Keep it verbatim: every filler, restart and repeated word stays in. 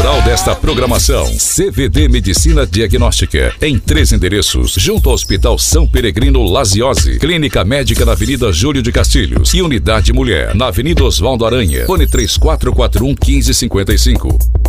cultural desta programação. C V D Medicina Diagnóstica, em três endereços, junto ao Hospital São Peregrino Laziose, Clínica Médica na Avenida Júlio de Castilhos e Unidade Mulher, na Avenida Osvaldo Aranha, fone três quatro quatro um, um cinco cinco cinco.